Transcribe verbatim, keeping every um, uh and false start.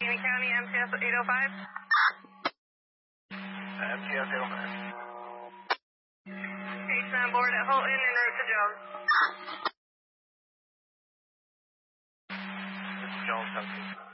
Union County, M T S eight oh five. M T S eight oh five. Station on board at Holton en route to Jones. This is Jones, seventeen.